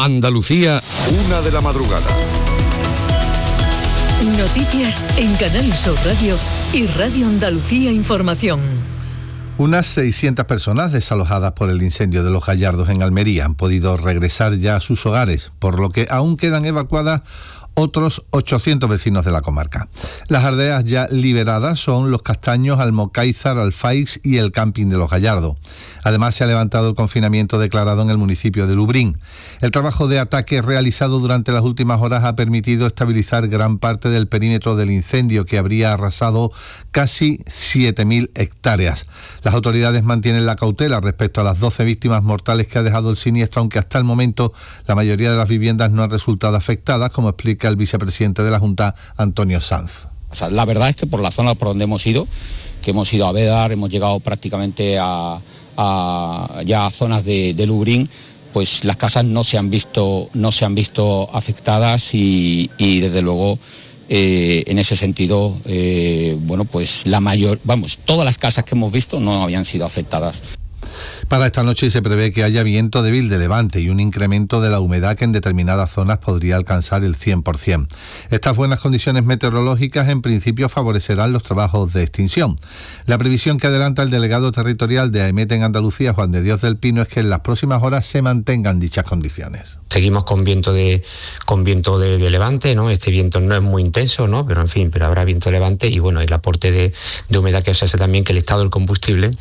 Andalucía, 1 de la madrugada. Noticias en Canal Sur Radio y Radio Andalucía Información. Unas 600 personas desalojadas por el incendio de Los Gallardos en Almería han podido regresar ya a sus hogares, por lo que aún quedan evacuadas otros 800 vecinos de la comarca. Las aldeas ya liberadas son Los Castaños, Almocáizar, Alfaix y el camping de Los Gallardos. Además, se ha levantado el confinamiento declarado en el municipio de Lubrín. El trabajo de ataque realizado durante las últimas horas ha permitido estabilizar gran parte del perímetro del incendio, que habría arrasado casi 7.000 hectáreas. Las autoridades mantienen la cautela respecto a las 12 víctimas mortales que ha dejado el siniestro, aunque hasta el momento la mayoría de las viviendas no han resultado afectadas, como explica el vicepresidente de la Junta, Antonio Sanz. La verdad es que por la zona por donde hemos ido, que hemos ido a Bédar, hemos llegado prácticamente a zonas de Lubrín, pues las casas no se han visto afectadas y desde luego en ese sentido pues todas las casas que hemos visto no habían sido afectadas. Para esta noche se prevé que haya viento débil de levante y un incremento de la humedad que en determinadas zonas podría alcanzar el 100%. Estas buenas condiciones meteorológicas en principio favorecerán los trabajos de extinción. La previsión que adelanta el delegado territorial de AEMET en Andalucía, Juan de Dios del Pino, es que en las próximas horas se mantengan dichas condiciones. Seguimos con viento de levante, ¿no? Este viento no es muy intenso, ¿no? Pero habrá viento de levante y bueno, el aporte de humedad que se hace también que el estado del combustible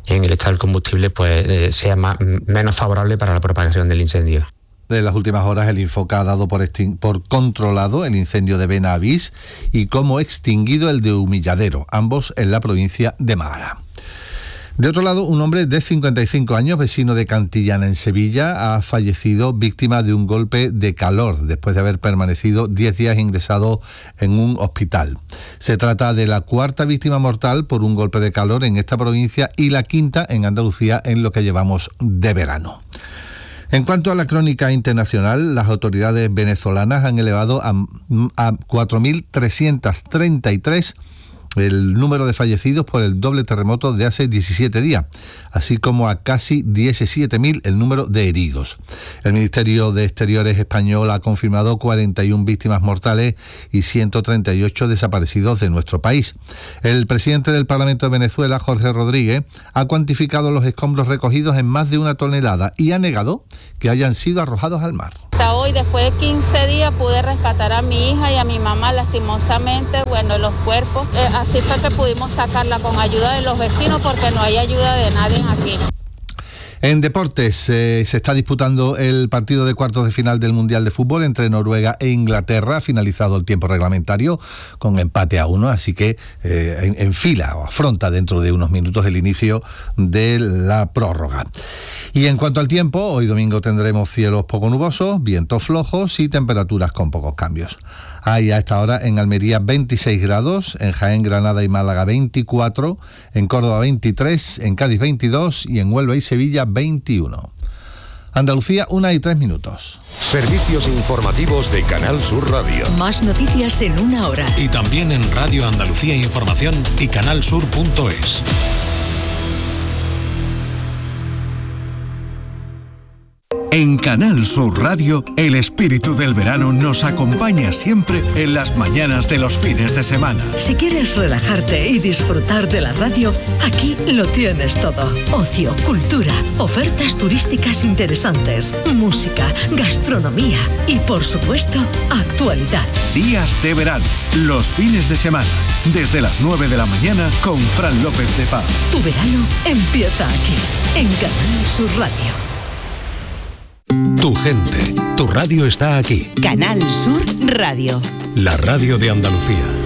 pues sea menos favorable para la propagación del incendio. De las últimas horas, el Infoca ha dado por controlado el incendio de Benavís y como extinguido el de Humilladero, ambos en la provincia de Málaga. De otro lado, un hombre de 55 años, vecino de Cantillana en Sevilla, ha fallecido víctima de un golpe de calor después de haber permanecido 10 días ingresado en un hospital. Se trata de la cuarta víctima mortal por un golpe de calor en esta provincia y la quinta en Andalucía en lo que llevamos de verano. En cuanto a la crónica internacional, las autoridades venezolanas han elevado a 4.333 el número de fallecidos por el doble terremoto de hace 17 días, así como a casi 17.000 el número de heridos. El Ministerio de Exteriores español ha confirmado 41 víctimas mortales y 138 desaparecidos de nuestro país. El presidente del Parlamento de Venezuela, Jorge Rodríguez, ha cuantificado los escombros recogidos en más de 1 tonelada y ha negado que hayan sido arrojados al mar. Hasta hoy, después de 15 días, pude rescatar a mi hija y a mi mamá, lastimosamente, los cuerpos. Así fue que pudimos sacarla con ayuda de los vecinos porque no hay ayuda de nadie aquí. En deportes, se está disputando el partido de cuartos de final del Mundial de Fútbol entre Noruega e Inglaterra. Ha finalizado el tiempo reglamentario con empate a 1, así que enfila o afronta dentro de unos minutos el inicio de la prórroga. Y en cuanto al tiempo, hoy domingo tendremos cielos poco nubosos, vientos flojos y temperaturas con pocos cambios. Hay a esta hora en Almería 26 grados, en Jaén, Granada y Málaga 24, en Córdoba 23, en Cádiz 22 y en Huelva y Sevilla 21. Andalucía, 1:03. Servicios informativos de Canal Sur Radio. Más noticias en 1 hora. Y también en Radio Andalucía Información y canalsur.es. En Canal Sur Radio, el espíritu del verano nos acompaña siempre en las mañanas de los fines de semana. Si quieres relajarte y disfrutar de la radio, aquí lo tienes todo. Ocio, cultura, ofertas turísticas interesantes, música, gastronomía y, por supuesto, actualidad. Días de verano, los fines de semana, desde las 9 de la mañana con Fran López de Paz. Tu verano empieza aquí, en Canal Sur Radio. Tu gente, tu radio está aquí. Canal Sur Radio. La radio de Andalucía.